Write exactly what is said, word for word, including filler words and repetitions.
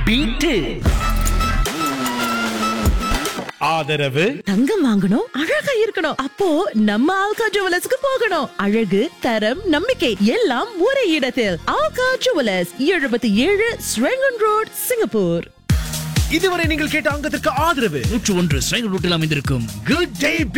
Beat. ஆதரவு தங்கம் வாங்கணும், அழகா இருக்கணும். அப்போ நம்ம ஆல்கா ஜுவல்லர்ஸ்க்கு போகணும். அழகு, தரம், நம்பிக்கை எல்லாம் ஒரே இடத்தில். ஆல்கா ஜுவல்லர்ஸ், எழுபத்தி ஏழு ஸ்ரெங்கன் ரோட், சிங்கப்பூர். இதுவரை நீங்கள் கேட்ட அங்கத்திற்கு ஆதரவு நூற்று ஒன்று ஸ்ட்ரைங் ரூட்டில் அமைந்திருக்கும் குட் டே